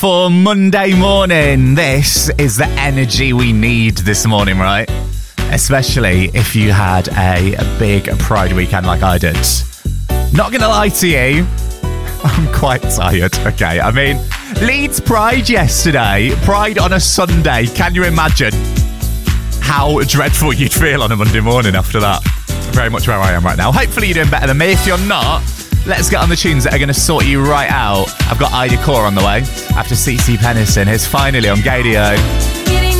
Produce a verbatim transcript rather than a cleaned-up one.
For Monday morning, this is the energy we need this morning, right? Especially if you had a, a big Pride weekend like I did. Not gonna lie to you, I'm quite tired, okay? I mean, Leeds Pride yesterday, Pride on a Sunday. Can you imagine how dreadful you'd feel on a Monday morning after that? Very much where I am right now. Hopefully you're doing better than me. If you're not, let's get on the tunes that are going to sort you right out. I've got Ida Core on the way after C C Pennison. Here's Finally on Gadio.